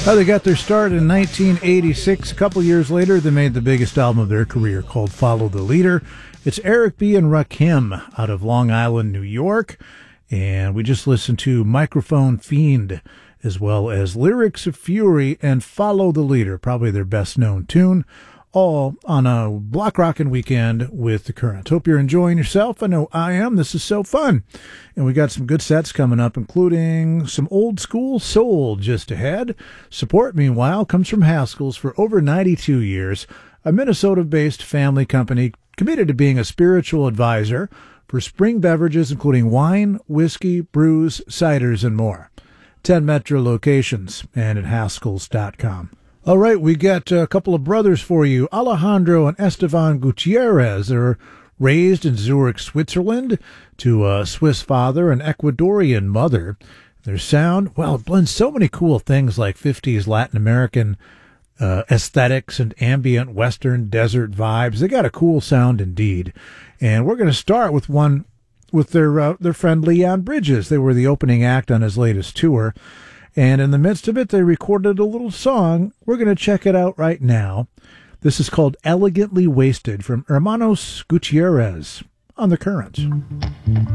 They got their start in 1986. A couple years later, they made the biggest album of their career called Follow the Leader. It's Eric B. and Rakim out of Long Island, New York. And we just listened to Microphone Fiend, as well as Lyrics of Fury and Follow the Leader, probably their best known tune, all on a block rockin' weekend with The Current. Hope you're enjoying yourself. I know I am. This is so fun. And we got some good sets coming up, including some old school soul just ahead. Support, meanwhile, comes from Haskell's for over 92 years, a Minnesota-based family company committed to being a spiritual advisor for spring beverages, including wine, whiskey, brews, ciders, and more. 10 metro locations and at Haskells.com. All right, we got a couple of brothers for you. Alejandro and Esteban Gutierrez. They're raised in Zurich, Switzerland, to a Swiss father and Ecuadorian mother. Their sound, well, it blends so many cool things like 50s Latin American aesthetics and ambient Western desert vibes. They got a cool sound indeed. And we're going to start with one with their friend Leon Bridges. They were the opening act on his latest tour. And in the midst of it, they recorded a little song. We're going to check it out right now. This is called Elegantly Wasted from Hermanos Gutierrez on The Current.